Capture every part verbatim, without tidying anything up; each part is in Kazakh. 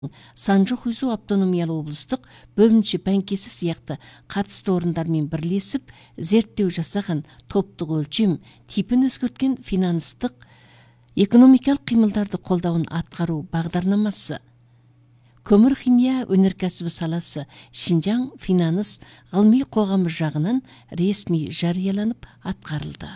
Санжы Хуйсу автономиялы облыстық бөлімші бәңкесі сияқты қатысты орындармен бірлесіп зерттеу жасаған топтық өлчем типін өзгерткен финанстық экономикалық қимылдарды қолдауын атқару бағдарламасы. Көмір химия өнеркәсібі саласы Шинжаң финанс ғылыми қоғамы жағынан ресми жарияланып атқарылды.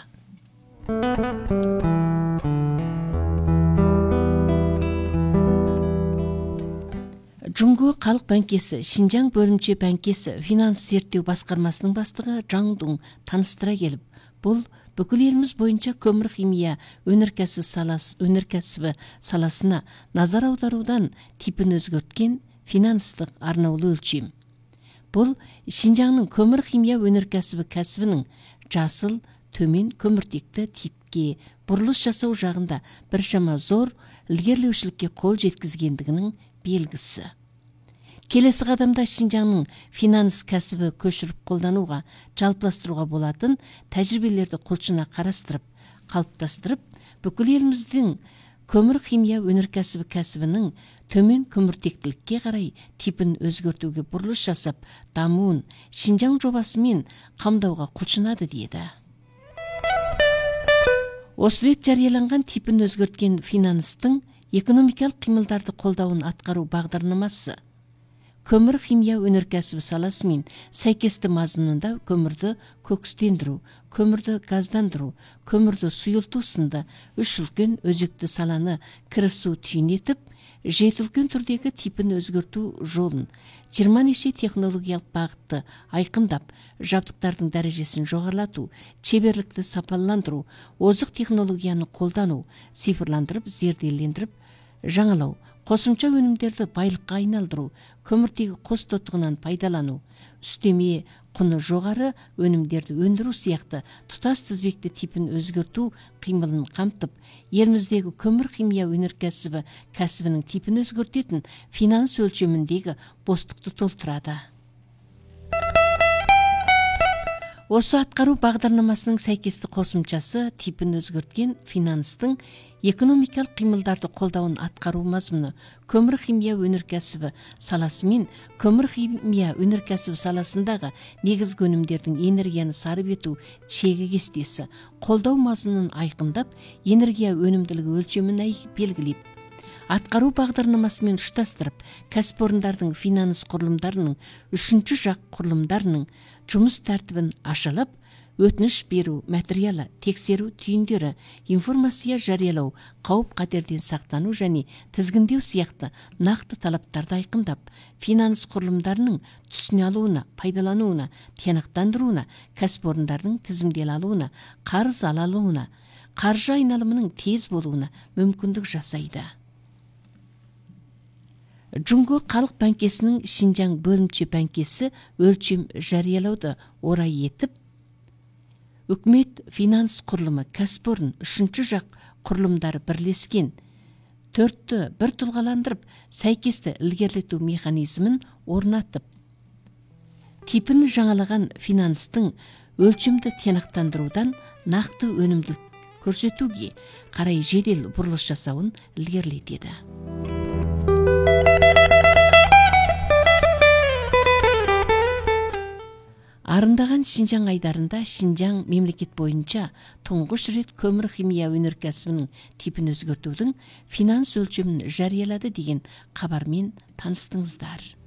Джунго Халық бәңкесі Шинжаң бөлімше бәңкесі финанс зерттеу басқармасының бастығы Жаң Дун таныстыра келіп, бұл бүкіл еліміз бойынша көмір химия өнеркәсібі саласы, өнеркәсібі саласына назар аударудан типін өзгерткен финанстық арнаулы өлшем. Бұл Шинжаңның көмір химия өнеркәсібі кәсібінің жасыл, төмен көміртекті типке бұрылыс жасау жағында біршама зор ілгерілеушілікке қол жеткізгендігінің белгісі. Келесі қадамда Шинжаңның финанс кәсібі көшіріп қолдануға, жалпыластыруға болатын тәжірибелерді құлшына қарастырып, қалыптастырып, бүкіл еліміздің көмір химия өнеркәсібі кәсібінің төмен көміртектілікке қарай типін өзгертуге бұрылыс жасап, дамуын Шинжаң жобасымен қамдауға құлшынады деді. Осы рет жарияланған типін өзгерткен финанстың экономикалық қимылдарды қолдауын атқару бағдарламасы көмір химия өнеркәсібі саласымен сәйкесті мазмұнында көмірді көкістендіру, көмірді газдандыру, көмірді сұйылту сынды үш үлкен өзекті саланы кірісу түйін етіп, жеті үлкен түрдегі типін өзгерту жолын, жиырма неше технологиялық бағытты айқындап, жабдықтардың дәрежесін жоғарлату, шеберлікті сапаландыру, озық технологияны қолдану, цифрландырып, зерделендіріп, жаңалау, қосымша өнімдерді байлыққа айналдыру, көміртегі қос тотығынан пайдалану, үстеме құны жоғары өнімдерді өндіру сияқты тұтас тізбекті типін өзгерту қимылын қамтып, еліміздегі көмір химия өнеркәсібі кәсібінің типін өзгертетін финанс өлшеміндегі бостықты толтырады. Осы атқару бағдарламасының сәйкесті қосымшасы типін өзгерткен финанстың экономикалық қимылдарды қолдауын атқару мазмұны көмір химия өнеркәсібі саласы мен көмір химия өнеркәсібі саласындағы негізгі өнімдердің энергияны сарып ету шегі кестесі, қолдау мазмұнын айқындап, энергия өнімділігі өлшемін белгілеп, атқару бағдарламасымен ұштастырып, кәсіпорындардың финанс құрылымдарының үшінші жақ құрылымдарының жұмыс тәртібін ашалап, өтініш беру, материалы, тексеру түйіндері, информация жариялау, қауіп қатерден сақтану және тізгіндеу сияқты нақты талаптарды айқындап, финанс құрылымдарының түсіне алуына, пайдалануына, тиянақтандыруына, кәсіпорындардың тізімдел алуына, қарыз ала алуына, қаржы айналымының тез болуына мүмкіндік жасайды. Джунго Халық бәңкесінің Шинжаң бөлімше бәңкесі өлшем жариялауды орай етіп, үкімет финанс құрылымы кәсіпорын үшінші жақ құрылымдары бірлескен төртті бір тұлғаландырып, сәйкесті ілгерілету механизмін орнатып, типін жаңалаған финанстың өлшемді тиянақтандырудан нақты өнімділік көрсетуге қарай жедел бұрылыс жасауын ілгерілетеді. Арындаған Шинжаң айдарында Шинжаң мемлекет бойынша тұңғыш рет көмір химия өнеркәсібінің типін өзгертудің финанс өлшемін жариялады деген хабармен таныстыңыздар.